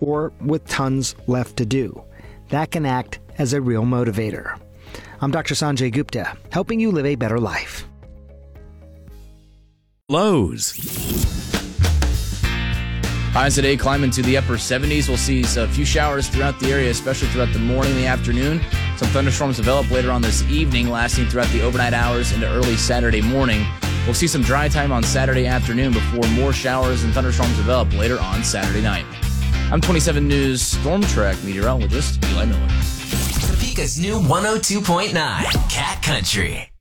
or with tons left to do. That can act as a real motivator. I'm Dr. Sanjay Gupta, helping you live a better life. Lows. Highs today climb into the upper 70s. We'll see a few showers throughout the area, especially throughout the morning and the afternoon. Some thunderstorms develop later on this evening, lasting throughout the overnight hours into early Saturday morning. We'll see some dry time on Saturday afternoon before more showers and thunderstorms develop later on Saturday night. I'm 27 News Storm Track meteorologist Eli Miller. Topeka's new 102.9 Cat Country.